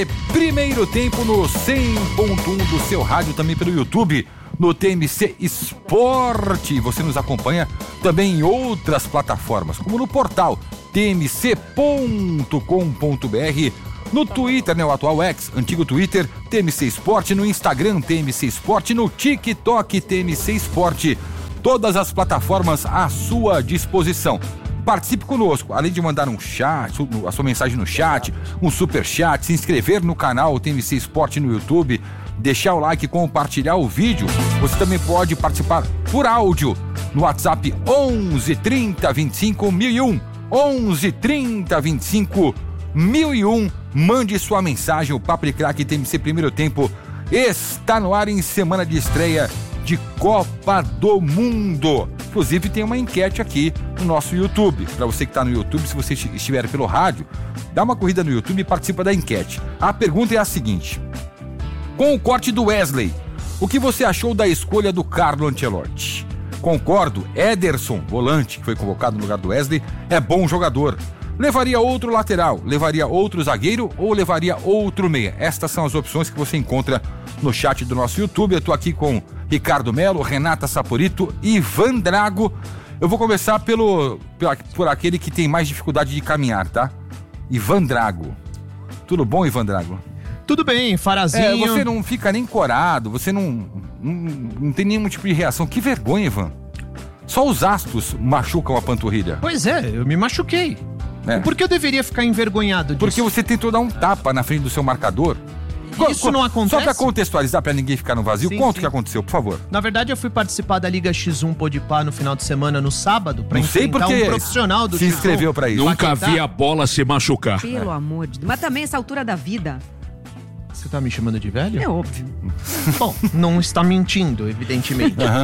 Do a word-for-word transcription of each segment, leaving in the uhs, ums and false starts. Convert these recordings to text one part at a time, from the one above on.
Primeiro tempo no cem ponto um do seu rádio, também pelo YouTube, no T M C Esporte. Você nos acompanha também em outras plataformas, como no portal t m c ponto com ponto b r, no Twitter, né, o atual X, antigo Twitter, T M C Esporte, no Instagram, T M C Esporte, no TikTok, T M C Esporte. Todas as plataformas à sua disposição. Participe conosco, além de mandar um chat, a sua mensagem no chat, um super chat, se inscrever no canal T M C Esporte no YouTube, deixar o like e compartilhar o vídeo. Você também pode participar por áudio no WhatsApp onze, trinta, vinte e cinco, mil e um. onze, trinta, vinte e cinco, mil e um. Mande sua mensagem. O Papo de Craque T M C Primeiro Tempo está no ar em semana de estreia de Copa do Mundo. Inclusive tem uma enquete aqui no nosso YouTube. Para você que está no YouTube, se você estiver pelo rádio, dá uma corrida no YouTube e participa da enquete. A pergunta é a seguinte: com o corte do Wesley, o que você achou da escolha do Carlo Ancelotti? Concordo, Ederson, volante, que foi convocado no lugar do Wesley, é bom jogador. Levaria outro lateral, levaria outro zagueiro ou levaria outro meia? Estas são as opções que você encontra no chat do nosso YouTube. Eu estou aqui com Ricardo Melo, Renata Saporito e Ivan Drago. Eu vou começar pelo, por aquele que tem mais dificuldade de caminhar, tá? Ivan Drago. Tudo bom, Ivan Drago? Tudo bem, Farazinho. É, você não fica nem corado, você não, não, não tem nenhum tipo de reação. Que vergonha, Ivan. Só os astros machucam a panturrilha. Pois é, eu me machuquei. É. Por que eu deveria ficar envergonhado disso? Porque você tentou dar um tapa na frente do seu marcador. Isso co- não acontece? Só pra contextualizar, pra ninguém ficar no vazio, sim, conta sim. o que aconteceu, por favor. Na verdade, eu fui participar da Liga X um Podpah no final de semana, no sábado, pra não sei enfrentar porque um profissional do se inscreveu pra isso. Nunca vi a bola se machucar. Pelo é. amor de Deus. Mas também essa altura da vida. Você tá me chamando de velho? É óbvio. Bom, não está mentindo, evidentemente. Uhum.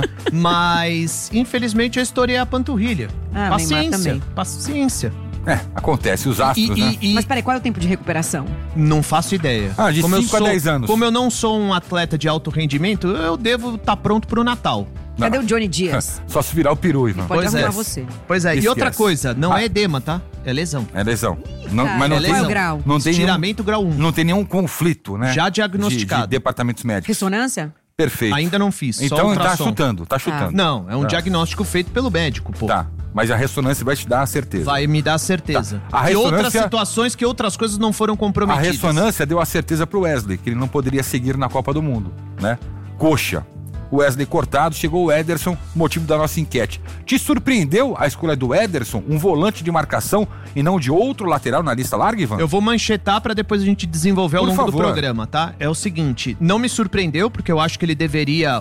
Mas, infelizmente, eu estourei a panturrilha. Ah, paciência, paciência. É, acontece, os astros, e, né? E, e... Mas peraí, qual é o tempo de recuperação? Não faço ideia. Ah, de cinco a dez anos. Como eu não sou um atleta de alto rendimento, eu devo estar tá pronto pro Natal. Cadê não. o Johnny Dias? Só se virar o peru, Ivan. Pode pois arrumar é. você. Pois é, Esquece. e outra coisa, não ah. é edema, tá? É lesão. É lesão. Ih, não, cara, mas não é tem lesão. grau. Não tem Estiramento nenhum, grau um. Não tem nenhum conflito, né? Já diagnosticado. De, de departamentos médicos. Ressonância? Perfeito. Ainda não fiz, então, só tá ultrassom. chutando, tá chutando. Não, é um tá. diagnóstico feito pelo médico, pô. Tá, mas a ressonância vai te dar a certeza. Vai me dar certeza. Tá. A e ressonância... outras situações que outras coisas não foram comprometidas. A ressonância deu a certeza pro Wesley, que ele não poderia seguir na Copa do Mundo, né? Coxa. O Wesley cortado, chegou o Ederson, motivo da nossa enquete. Te surpreendeu a escolha do Ederson, um volante de marcação e não de outro lateral na lista larga, Ivan? Eu vou manchetar pra depois a gente desenvolver ao Por longo favor. do programa, tá? É o seguinte, não me surpreendeu, porque eu acho que ele deveria...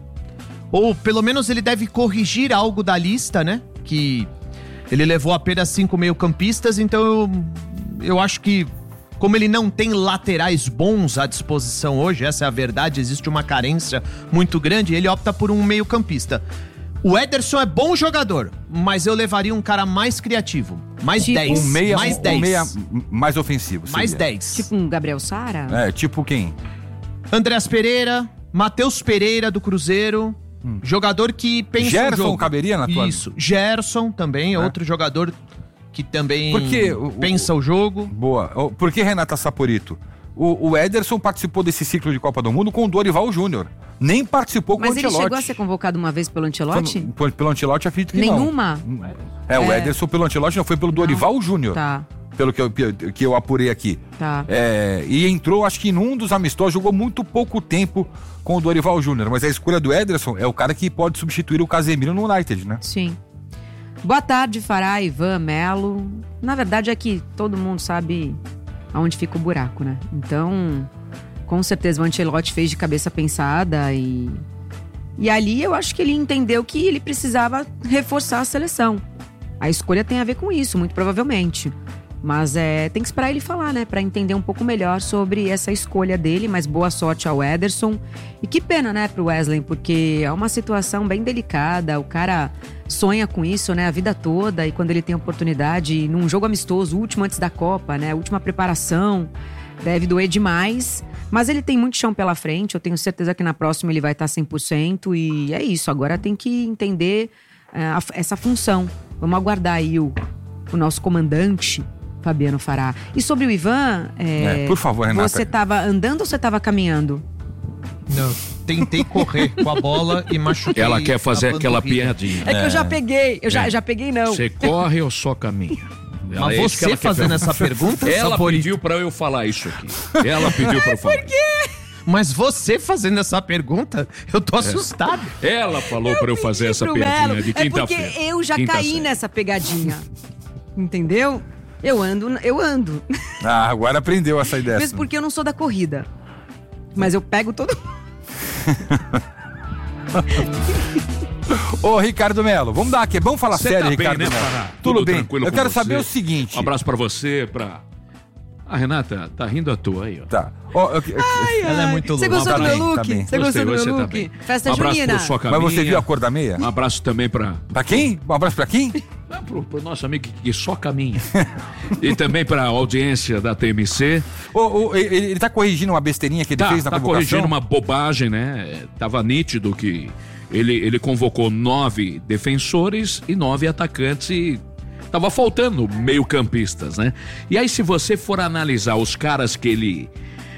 Ou pelo menos ele deve corrigir algo da lista, né? Que ele levou apenas cinco meio-campistas, então eu, eu acho que... Como ele não tem laterais bons à disposição hoje, essa é a verdade, existe uma carência muito grande, ele opta por um meio-campista. O Ederson é bom jogador, mas eu levaria um cara mais criativo. Mais Tipo dez. Um meia, mais um dez. meia mais ofensivo. Mais seria. dez. Tipo um Gabriel Sara? É, tipo quem? Andreas Pereira, Matheus Pereira do Cruzeiro, hum. jogador que pensa Gerson o jogo. caberia na tua... Isso, Gerson também, é. outro jogador que também Porque o, pensa o, o jogo. Boa. Por que Renata Saporito? O, o Ederson participou desse ciclo de Copa do Mundo com o Dorival Júnior. Nem participou Mas com o Ancelotti. Mas ele chegou a ser convocado uma vez pelo Ancelotti? Pelo, pelo Ancelotti, acredito que Nenhuma? não. Nenhuma? É, o é. Ederson pelo Ancelotti não, foi pelo Dorival Júnior. Tá. Pelo que eu, que eu apurei aqui. Tá. É, e entrou, acho que num dos amistosos, jogou muito pouco tempo com o Dorival Júnior. Mas a escolha do Ederson é o cara que pode substituir o Casemiro no United, né? Sim. Boa tarde, Fará, Ivan, Melo. Na verdade é que todo mundo sabe aonde fica o buraco, né? Então, com certeza o Ancelotti fez de cabeça pensada e... E ali eu acho que ele entendeu que ele precisava reforçar a seleção. A escolha tem a ver com isso, muito provavelmente. Mas é, tem que esperar ele falar, né? Pra entender um pouco melhor sobre essa escolha dele. Mas boa sorte ao Ederson. E que pena, né, pro Wesley, porque é uma situação bem delicada. O cara sonha com isso, né, a vida toda. E quando ele tem a oportunidade, num jogo amistoso, último antes da Copa, né, última preparação, deve doer demais. Mas ele tem muito chão pela frente. Eu tenho certeza que na próxima ele vai estar cem por cento. E é isso, agora tem que entender uh, essa função. Vamos aguardar aí o, o nosso comandante Fabiano Fará. E sobre o Ivan, é, É, por favor, Renata. você tava andando ou você tava caminhando? Não, tentei correr com a bola e machuquei. Ela quer fazer a aquela panturrilha. piadinha. É, que eu já peguei, eu já, É. já peguei não. Você corre ou só caminha? Ela- Mas é isso que você ela quer fazendo perguntar. essa pergunta, Ela Saporito? pediu pra eu falar isso aqui. Ela pediu pra eu falar. Por quê? Mas você fazendo essa pergunta, eu tô assustado. Ela falou pra eu fazer essa Pro piadinha Melo. de É porque quinta-feira. eu já Quinta caí série. nessa pegadinha. Entendeu? Eu ando, eu ando. Ah, agora aprendeu a sair dessa. Mesmo porque eu não sou da corrida. Mas eu pego todo Ô, Ricardo Melo, vamos dar aqui. Vamos falar Você sério, tá bem, Ricardo né, Melo. Pará? Tudo, bem. tranquilo Eu com quero você? saber o seguinte. Um abraço pra você, pra... A Renata tá rindo à toa aí, ó. Tá. Ó, eu- eu- Ela é muito Você louca. gostou Tá do bem, meu look? tá bem. Você Gostei, gostou do você meu tá look? bem. Festa Um abraço junina. pro sua caminha. Mas você viu a cor da meia? Um abraço também pra... Pra quem? Um abraço pra quem? Ah, pro, pro nosso amigo que, que só caminha. E também pra audiência da T M C. Ô, ô, ele, ele tá corrigindo uma besteirinha que ele Tá, fez na tá convocação? corrigindo uma bobagem, né? Tava nítido que ele, ele convocou nove defensores e nove atacantes e tava faltando meio-campistas, né? E aí, se você for analisar os caras que ele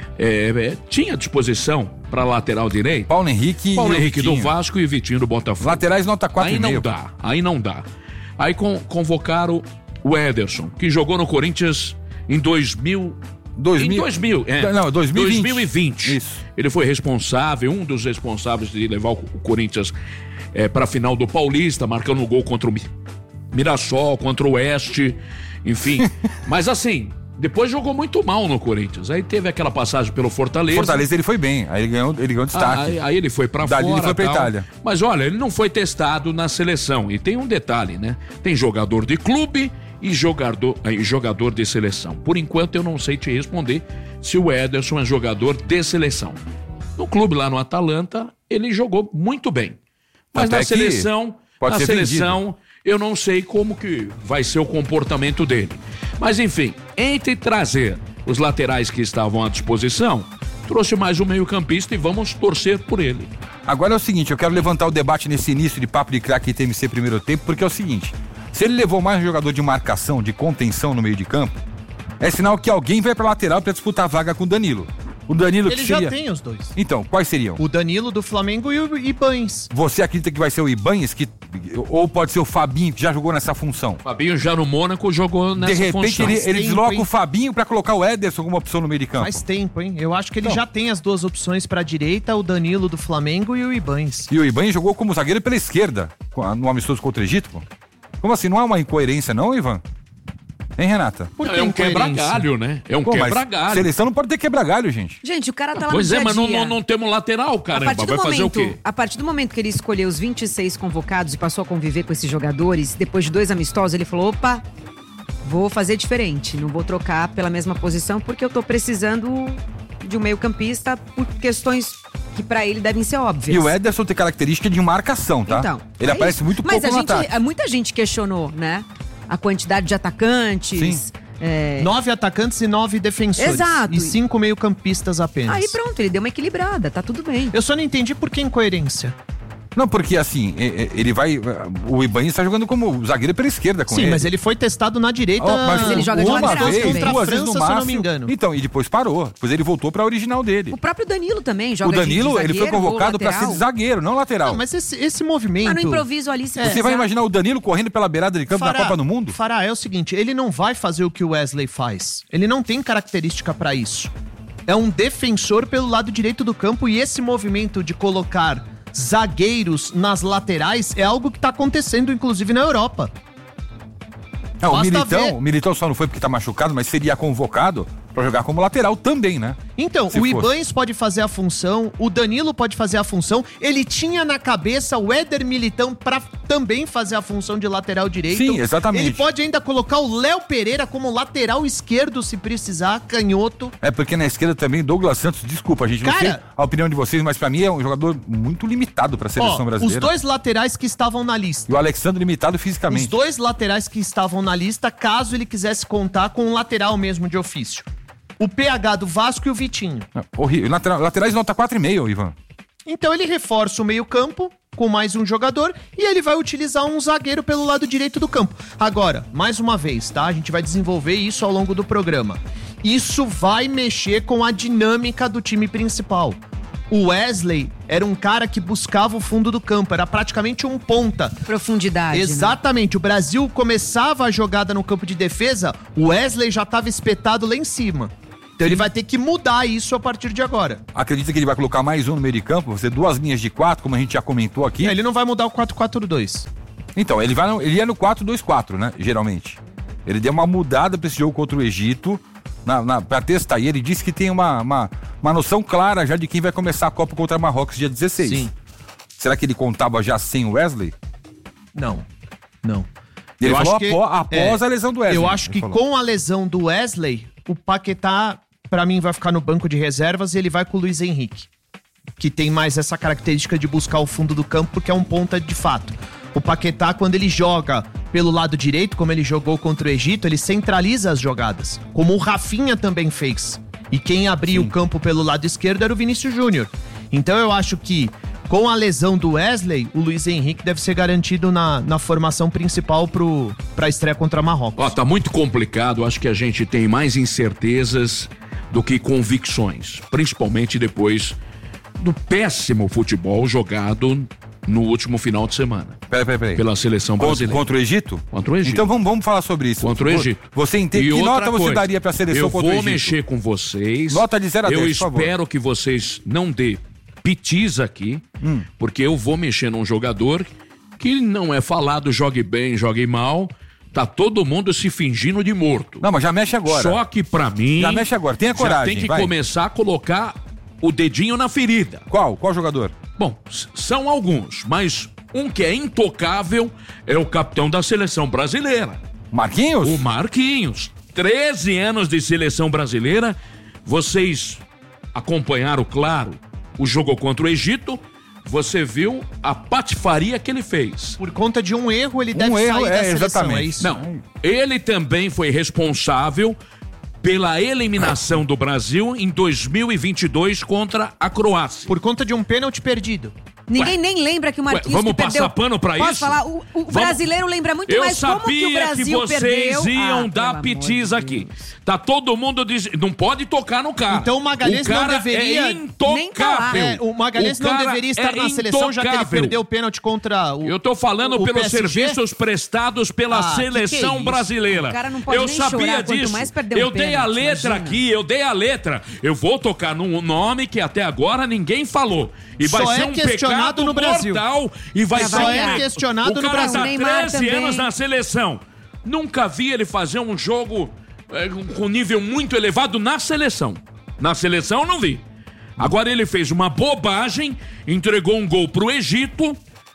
é, é, tinha à disposição pra lateral direito, Paulo Henrique Paulo e o Henrique do Vitinho. Vasco e o Vitinho do Botafogo. Laterais nota quatro Aí e meio. não dá, aí não dá. Aí con- convocaram o Ederson, que jogou no Corinthians em dois mil. Dois em mil- dois mil, é. Não, dois mil e vinte. dois mil e vinte. Isso. Ele foi responsável, um dos responsáveis de levar o o Corinthians é, para a final do Paulista, marcando um gol contra o Mi- Mirassol, contra o Oeste, enfim. Mas assim, depois jogou muito mal no Corinthians. Aí teve aquela passagem pelo Fortaleza. Fortaleza ele foi bem. Aí ele ganhou, ele ganhou Ah, destaque. Aí, aí ele foi pra Dali fora. ele foi pra tal. Itália. Mas olha, ele não foi testado na seleção. E tem um detalhe, né? Tem jogador de clube e jogador, eh, jogador de seleção. Por enquanto eu não sei te responder se o Ederson é jogador de seleção. No clube lá no Atalanta, ele jogou muito bem. Mas Até na que seleção, pode na ser seleção, eu não sei como que vai ser o comportamento dele. Mas enfim, entre trazer os laterais que estavam à disposição, trouxe mais um meio-campista e vamos torcer por ele. Agora é o seguinte, eu quero levantar o debate nesse início de papo de craque T M C primeiro tempo, porque é o seguinte, se ele levou mais um jogador de marcação, de contenção no meio de campo, é sinal que alguém vai pra lateral pra disputar a vaga com o Danilo. O Danilo que Ele seria... já tem os dois. Então, quais seriam? O Danilo do Flamengo e o Ibanes. Você acredita que vai ser o Ibanez, que... ou pode ser o Fabinho, que já jogou nessa função? Fabinho já no Mônaco jogou nessa De repente função. ele, ele Tempo, desloca hein? o Fabinho pra colocar o Ederson como opção no meio de campo. Faz tempo, hein? Eu acho que ele Então. já tem as duas opções pra direita, o Danilo do Flamengo e o Ibanes. E o Ibanez jogou como zagueiro pela esquerda, com a- no amistoso contra o Egito, pô. Como assim? Não há uma incoerência não, Ivan? Hein, Renata? Por É um incoerência? quebra-galho, né? É um Pô, mas quebra-galho. seleção não pode ter quebra-galho, gente. Gente, o cara tá lá Pois no é, dia a mas não, dia. não, não temos lateral, A caramba. partir, do Vai fazer o momento, quê? a partir do momento que ele escolheu os vinte e seis convocados e passou a conviver com esses jogadores, depois de dois amistosos, ele falou: opa, vou fazer diferente, não vou trocar pela mesma posição porque eu tô precisando de um meio-campista por questões que pra ele devem ser óbvias. E o Ederson tem característica de marcação, tá? Então, Ele é aparece isso. muito Mas pouco a no gente, ataque. muita gente questionou, né? A quantidade de atacantes. Sim. é, Nove atacantes e nove defensores. Exato. E cinco meio-campistas apenas. Aí pronto, ele deu uma equilibrada, tá tudo bem. Eu só não entendi por que incoerência. Não, porque assim, e- e- ele vai... O Ibanez tá jogando como zagueiro pela esquerda com Sim, ele. mas ele foi testado na direita. Ó, mas Mas ele joga de uma lateral vez, também. contra a duas vezes França, no se eu máximo. não me engano. Então, e depois parou. Depois ele voltou pra original dele. O próprio Danilo também joga O de- de Danilo, ele foi zagueiro, convocado ou pra ser lateral. de zagueiro, não lateral. Não, mas esse, esse movimento... Ah, no improviso ali, se Você precisar. vai imaginar o Danilo correndo pela beirada de campo na Fará, Copa do Mundo? Fará, é o seguinte, ele não vai fazer o que o Wesley faz. Ele não tem característica pra isso. É um defensor pelo lado direito do campo e esse movimento de colocar zagueiros nas laterais é algo que tá acontecendo, inclusive, na Europa. Não, o Basta Militão, ver. o Militão só não foi porque tá machucado, mas seria convocado pra jogar como lateral também, né? Então, Se o fosse. Ibanes pode fazer a função, o Danilo pode fazer a função, ele tinha na cabeça o Éder Militão pra também fazer a função de lateral direito. Sim, exatamente. Ele pode ainda colocar o Léo Pereira como lateral esquerdo se precisar, canhoto. É porque na esquerda também, Douglas Santos, desculpa, gente, não Cara- sei a opinião de vocês, mas pra mim é um jogador muito limitado pra seleção Ó, os brasileira. dois laterais que estavam na lista. E o Alexandre limitado Os fisicamente. dois laterais que estavam na lista, caso ele quisesse contar com um lateral mesmo de ofício. O P H do Vasco e o Vitinho. Não, horrível. Lateral- laterais nota quatro e meio, Ivan. Então ele reforça o meio-campo com mais um jogador e ele vai utilizar um zagueiro pelo lado direito do campo. Agora, mais uma vez, tá? A gente vai desenvolver isso ao longo do programa. Isso vai mexer com a dinâmica do time principal. O Wesley era um cara que buscava o fundo do campo, era praticamente um ponta. Profundidade. Exatamente, né? O Brasil começava a jogada no campo de defesa, o Wesley já estava espetado lá em cima. Então ele vai ter que mudar isso a partir de agora. Acredita que ele vai colocar mais um no meio de campo? Você duas linhas de quatro, como a gente já comentou aqui. Ele não vai mudar o quatro quatro dois. Então, ele, vai no, ele ia no quatro dois quatro, né? Geralmente. Ele deu uma mudada pra esse jogo contra o Egito. Na, na, pra testar, e ele disse que tem uma, uma, uma noção clara já de quem vai começar a Copa contra Marrocos dia dezesseis. Sim. Será que ele contava já sem o Wesley? Não, não. Ele eu falou acho que, após, após é, a lesão do Wesley. Eu acho que falou. Com a lesão do Wesley, o Paquetá, pra mim, vai ficar no banco de reservas e ele vai com o Luiz Henrique, que tem mais essa característica de buscar o fundo do campo, porque é um ponta de fato. O Paquetá, quando ele joga pelo lado direito, como ele jogou contra o Egito, ele centraliza as jogadas, como o Rafinha também fez. E quem abria o campo pelo lado esquerdo era o Vinícius Júnior. Então eu acho que, com a lesão do Wesley, o Luiz Henrique deve ser garantido na, na formação principal pro, pra estreia contra Marrocos. Ó, tá muito complicado, acho que a gente tem mais incertezas do que convicções, principalmente depois do péssimo futebol jogado no último final de semana. Peraí, peraí, peraí. Pela seleção contra, brasileira. Contra o Egito? Contra o Egito. Então vamos, vamos falar sobre isso. Contra o Egito. Você entende? Que nota você daria pra seleção contra o Egito? Eu vou mexer com vocês. Nota de zero a dez, Eu por favor. espero que vocês não dê pitis aqui, hum. porque eu vou mexer num jogador que não é falado, jogue bem, jogue mal. Tá todo mundo se fingindo de morto. Não, mas já mexe agora. Só que pra mim... Já mexe agora, tenha coragem. Já tem que vai. começar a colocar o dedinho na ferida. Qual? Qual jogador? Bom, são alguns, mas um que é intocável é o capitão da seleção brasileira. Marquinhos? O Marquinhos. treze anos de seleção brasileira. Vocês acompanharam, claro, o jogo contra o Egito. Você viu a patifaria que ele fez. Por conta de um erro, ele um deve erro, sair da é, seleção, exatamente. é isso? Não, ele também foi responsável pela eliminação do Brasil em dois mil e vinte e dois contra a Croácia. Por conta de um pênalti perdido. Ninguém Ué, nem lembra que o Marquinhos ué, vamos que perdeu... passar pano pra Posso isso? falar? O, o Vamos... brasileiro lembra muito eu mais como que o Brasil que vocês perdeu. iam Ah, dar pitis aqui. Tá todo mundo dizendo, não pode tocar no cara. Então o Magalhães o cara não deveria é intocável. É, o Magalhães o não deveria estar é na seleção, já que ele intocável. perdeu o pênalti contra o Eu tô falando o pelos P S G? serviços prestados pela Ah, que seleção que é brasileira. O cara não pode eu nem sabia chorar, quanto disso. mais perder um eu dei a pênalti, letra imagina. aqui, eu dei a letra. Eu vou tocar num nome que até agora ninguém falou. E vai Só ser é um questionado pecado no Brasil. mortal e vai Já ser vai um ganhar. pecado. questionado o no cara Brasil. tá O Neymar treze também. anos na seleção. Nunca vi ele fazer um jogo é, com nível muito elevado na seleção. Na seleção eu não vi. Agora ele fez uma bobagem, entregou um gol pro Egito.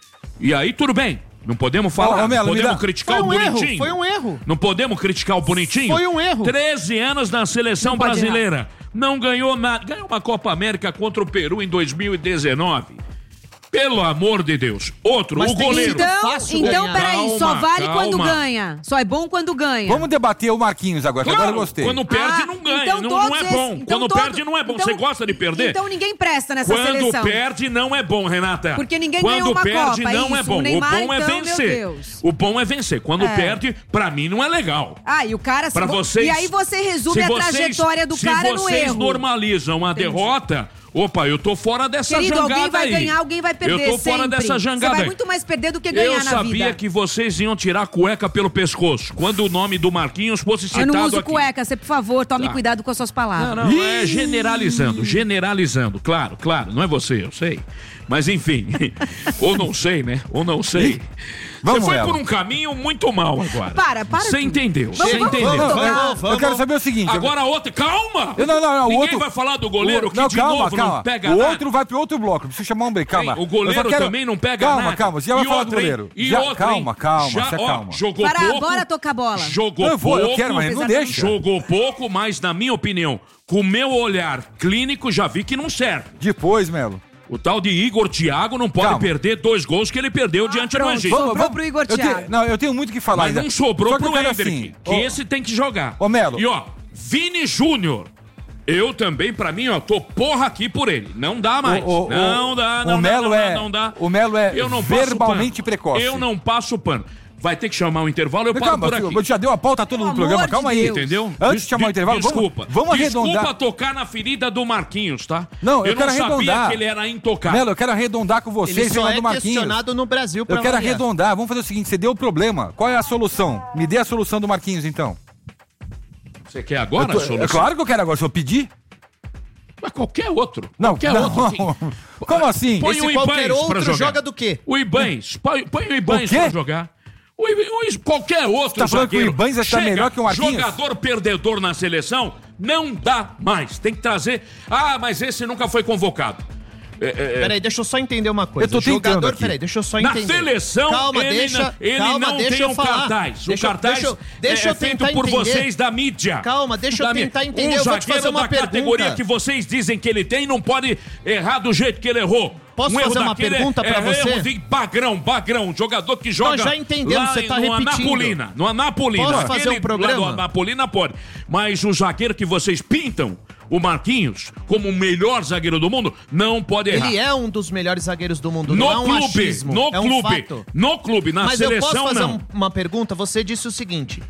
E aí tudo bem. Não podemos falar, Ô, ô, Melo, não podemos dá... criticar Foi um o bonitinho. erro, foi um erro. Não podemos criticar o bonitinho. Foi um erro. treze anos na seleção Não pode brasileira. Não ganhou nada. Ganhou uma Copa América contra o Peru em dois mil e dezenove. Pelo amor de Deus. Outro, Mas o tem goleiro. sido Então, fácil então ganhar. peraí, só Calma, vale calma. quando ganha. Só é bom quando ganha. Vamos debater o Marquinhos agora, que Claro, agora eu gostei. quando perde Ah, não ganha, então não, todos não é esses- bom. então quando todo- perde não é bom. então- Você gosta de perder? Então ninguém presta nessa Quando seleção. perde não é bom, Renata. Porque ninguém Quando ganhou uma perde Copa, não é isso. bom. O Neymar, o bom é então, meu vencer. Deus. O bom é vencer. Quando É. perde, pra mim não é legal. Ah, e o cara... Pra vocês, e aí você resume se a vocês- trajetória do cara no Se vocês erro. normalizam a derrota, opa, eu tô fora dessa Querido, jangada alguém vai aí. ganhar, alguém vai perder Eu tô fora sempre. dessa jangada Você vai aí. muito mais perder do que ganhar Eu na sabia vida. que vocês iam tirar a cueca pelo pescoço quando o nome do Marquinhos fosse citado Eu não uso aqui. cueca, você, por favor, tome Tá. cuidado com as suas palavras. Não, não, é generalizando, generalizando, claro, claro, não é você, eu sei. Mas enfim, ou não sei, né? Ou não sei. Vamos, Você foi Melo. por um caminho muito mal agora. Para, para Você tudo. entendeu, Vamos, você vamos, entendeu. vamos Não, tocar. eu, eu quero saber o seguinte. Agora outra, calma! Eu, não, não, não, o Ninguém outro... vai falar do goleiro o, que não, de calma, novo calma. não pega O nada. outro vai pro outro bloco. Preciso chamar um break, calma. O goleiro Eu só quero- também não pega calma, nada. Calma, calma, você já vai E falar do outra, hein? goleiro. E Já- outra, hein? calma, calma, Já, se ó, acalma. jogou Para, pouco. bora tocar a bola. Jogou Eu vou, eu pouco. quero, mas não apesar deixa. Jogou pouco, mas na minha opinião, com o meu olhar clínico, já vi que não serve. Depois, Melo. O tal de Igor Thiago não pode Calma. perder dois gols que ele perdeu diante do pronto. Egito. Vamos, Sobrou pro Igor eu Thiago. tenho- Não, eu tenho muito o que falar. Mas ainda. não sobrou Só que eu pro quero Hendrick, assim, que ô- esse tem que jogar. Ô, Melo. E ó, Vini Júnior Eu também, pra mim, ó, tô porra aqui por ele. Não dá mais. O, o, não o, dá, não o dá, Melo não, é, dá, não dá. O Melo é eu não verbalmente precoce. Eu não passo pano. Vai ter que chamar o intervalo, eu paro Calma, por aqui. filho, já deu a pauta toda no programa, calma aí. Entendeu? Antes de chamar o intervalo, desculpa. vamos, vamos arredondar. Desculpa tocar na ferida do Marquinhos, tá? Não, eu, eu quero não sabia arredondar. que ele era intocável. Melo, eu quero arredondar com vocês. Ele só é do Marquinhos. questionado no Brasil pra Eu quero variar. arredondar. Vamos fazer o seguinte, você deu o problema. Qual é a solução? Me dê a solução do Marquinhos, então. Você quer agora tô, a solução? É claro que eu quero agora, se eu pedir. Mas qualquer outro. Não, qualquer não. outro. Que... Como assim? Põe Esse o qualquer Ibães pra outro jogar. joga do quê? O Ibães. Põe, põe o Ibães O quê? pra jogar. O Ibães, o, qualquer outro tá falando zagueiro. que o Ibães está Chega, melhor que o Marquinhos? Jogador perdedor na seleção, não dá mais. Tem que trazer... Ah, mas esse nunca foi convocado. É, é, Peraí, deixa eu só entender uma coisa. Eu tô tentando Jogador, aqui. peraí, deixa eu só Na entender. seleção, calma, ele, deixa, não, ele calma, não deixa tem eu um falar. cartaz. Deixa, o cartaz deixa, eu- deixa é eu feito tentar por entender. vocês da mídia. Calma, deixa eu Da tentar mídia. entender. Um Eu vou te zagueiro fazer uma da categoria pergunta. que vocês dizem que ele tem não pode errar do jeito que ele errou. Posso um erro fazer uma daquele pergunta é, pra é você? Erro de bagrão, bagrão. Jogador que joga Nós já entendemos, lá você tá no repetindo. Anapolina. No Anapolina. Posso fazer Aquele um programa? lá do Anapolina pode. Mas o zagueiro que vocês pintam, o Marquinhos, como o melhor zagueiro do mundo, não pode errar. Ele é um dos melhores zagueiros do mundo, No não é um clube, achismo, no é um clube, fato. no clube, na Mas eu seleção posso fazer não. um- uma pergunta? Você disse o seguinte: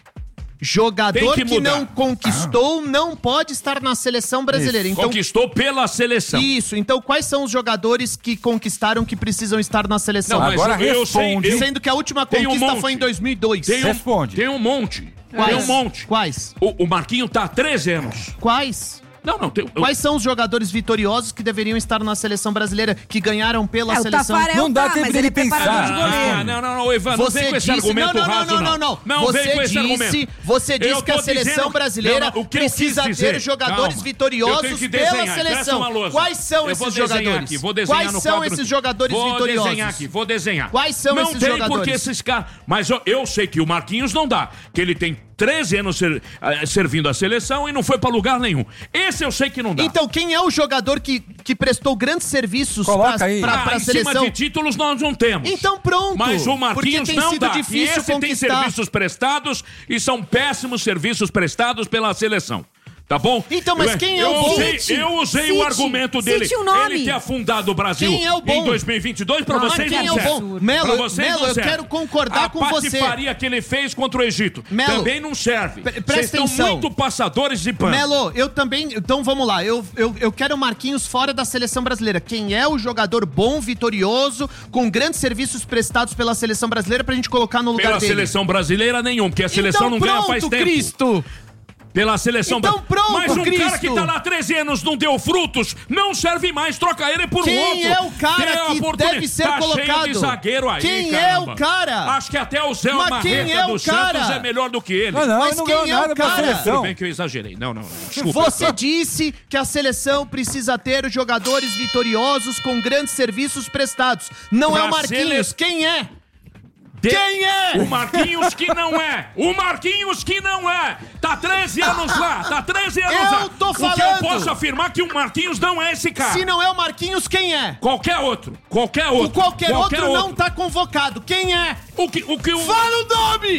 jogador Tem que, que mudar. não conquistou não pode estar na seleção brasileira. Então, Conquistou pela seleção. isso. Então, quais são os jogadores que conquistaram que precisam estar na seleção? Não, mas Agora eu, eu sei, responde. eu- Sendo que a última Tem um conquista monte. foi em dois mil e dois. tem um, Responde. Tem um monte. Quais? Tem um monte. Quais? O, o Marquinho tá há treze anos. Quais? Não, não, tem... Quais são os jogadores vitoriosos que deveriam estar na seleção brasileira, que ganharam pela É, o seleção? Tafarel Não dá tá, tempo mas dele ele é preparador pensar. de goleiro. Ah, não, não, não, Ivan, não Você vem com esse disse, argumento não, não, raso, não, não, não, Não Você vem com esse disse, argumento. você disse Eu que a tô seleção dizendo- brasileira Não, não, o que eu quis precisa dizer- ter jogadores Calma. vitoriosos Eu tenho que pela desenhar, presta seleção. uma lousa. Quais são Eu vou esses desenhar jogadores? aqui, vou desenhar Quais no são quadro- esses jogadores vou vitoriosos? Vou desenhar aqui, vou desenhar. Quais são não esses tem jogadores? porque esses caras... Mas eu, eu sei que o Marquinhos não dá, que ele tem treze anos ser- eh, servindo a seleção e não foi pra lugar nenhum. Esse eu sei que não dá. Então, quem é o jogador que, que prestou grandes serviços Coloca pra, aí. pra, Ah, pra em cima seleção? de títulos nós não temos. Então pronto. Mas o Marquinhos porque tem não sido dá. difícil E esse tem conquistar. serviços prestados e são péssimos serviços prestados pela seleção. Tá bom? Então, mas Eu- quem é eu o bom? usei, Cite, eu usei o cite, argumento dele. cite o nome. Ele ter afundado o Brasil Quem é o bom? em dois mil e vinte e dois, pra Não, vocês quem não é o serve. bom? Melo, Pra vocês Melo, não eu serve. quero concordar a com você. A patifaria que ele fez contra o Egito Melo, também não serve. pre- Vocês presta estão atenção. muito passadores de pano. Melo, eu também. Então vamos lá. Eu, eu, eu quero o Marquinhos fora da seleção brasileira. Quem é o jogador bom, vitorioso, com grandes serviços prestados pela seleção brasileira pra gente colocar no lugar Pela dele? seleção brasileira, nenhum, porque a seleção então, não pronto, ganha faz tempo. Cristo! Pela seleção Então bra- pronto, Mas um Cristo. cara que tá lá há treze anos não deu frutos, não serve mais, troca ele por um Quem outro. é o cara Dê a que oportunidade. deve ser tá colocado? Cheio de zagueiro aí, Quem caramba. é o cara? Acho que até o Zé Mas Marreta quem é o do cara? Santos é melhor do que ele. Não, não, Mas ele não quem ganhou é o nada pela cara? Tudo seleção. bem que eu exagerei. Não, não, não. Desculpa. Você disse que a seleção precisa ter jogadores vitoriosos com grandes serviços prestados. Não Pra é o Marquinhos. sele- Quem é? De- Quem é? O Marquinhos que não é! O Marquinhos que não é! Tá treze anos lá! Tá treze anos Eu lá! tô O que eu falando. posso afirmar que o Marquinhos não é esse cara! Se não é o Marquinhos, quem é? Qualquer outro! Qualquer O outro! qualquer, outro, não tá convocado. Quem é? O que o... Que o... Fala o nome!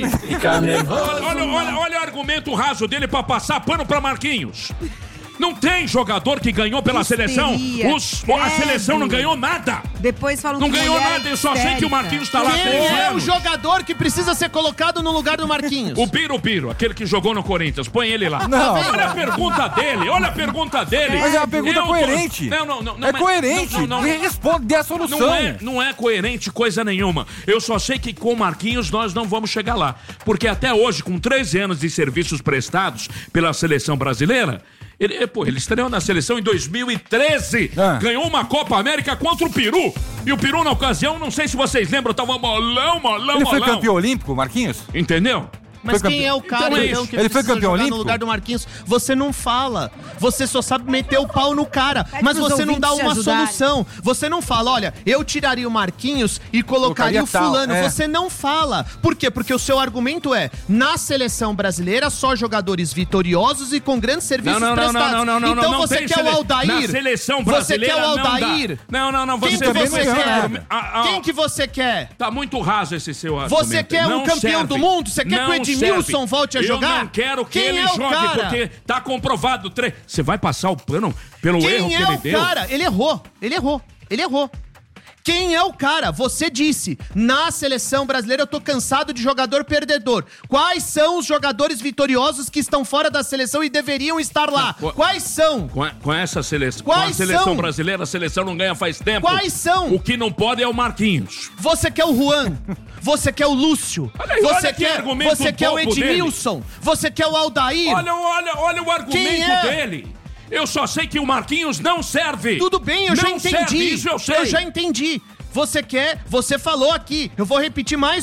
Olha, olha, olha, olha o argumento raso dele pra passar pano pra Marquinhos. Não tem jogador que ganhou pela Histeria, seleção. Os, a credo. seleção não ganhou nada. Depois falam Não que ganhou mulher nada. Eu só sei que o histérica. Marquinhos tá lá há Quem treze é o anos. jogador que precisa ser colocado no lugar do Marquinhos? O Piro Piro, aquele que jogou no Corinthians. Põe ele lá. Não. Olha a pergunta dele. Olha a pergunta dele. Mas é uma pergunta Eu tô- coerente. Não, não, não. não É mas- coerente. Não, não, não. Responde, dê a solução. Não é, não é coerente coisa nenhuma. Eu só sei que com o Marquinhos nós não vamos chegar lá. Porque até hoje, com treze anos de serviços prestados pela seleção brasileira, ele, pô, ele estreou na seleção em dois mil e treze. Ah. Ganhou uma Copa América contra o Peru. E o Peru, na ocasião, não sei se vocês lembram, tava molão, molão, Ele foi molão. campeão olímpico, Marquinhos? Entendeu? Mas Foi quem campeão. é o cara, Então é então, isso. que Ele foi precisa campeão jogar olímpico? no lugar do Marquinhos? Você não fala. Você só sabe meter o pau no cara. Pede Mas pros você não dá ouvintes te uma ajudarem. solução. Você não fala, olha, eu tiraria o Marquinhos e colocaria, Colocaria o tal, fulano. é. Você não fala. Por quê? Porque o seu argumento é, na seleção brasileira, só jogadores vitoriosos e com grandes serviços Não, não, não, prestados. não, não, não, então não, não você tem quer sele- o Aldair? Na seleção Você brasileira quer o não dá. Aldair? Não, não, não. Quem Você que também você não ganhou quer? nada. Ah, ah, Quem que você quer? Tá muito raso esse seu argumento. Você quer Não um campeão serve. do mundo? Você quer Não que o Edilson Edmilson serve. volte a jogar? Eu não quero que Quem ele é o jogue, cara? porque tá comprovado. Tre... Você vai passar o pano pelo Quem erro é que ele o deu? cara? Ele errou, ele errou, ele errou. Quem é o cara? Você disse, na seleção brasileira eu tô cansado de jogador perdedor. Quais são os jogadores vitoriosos que estão fora da seleção e deveriam estar lá? Não, Quais são? Com, a, com essa seleção, Quais com a seleção são? brasileira, a seleção não ganha faz tempo. Quais são? O que não pode é o Marquinhos. Você quer o Juan? Você quer o Lúcio? Olha aí, você olha que quer, argumento você quer o bobo Edmilson? Você quer o Aldair? Olha, olha, olha o argumento Quem é? dele. Eu só sei que o Marquinhos não serve. Tudo bem, eu não já entendi. Serve, isso eu sei. Eu já entendi. Você quer, você falou aqui, eu vou repetir mais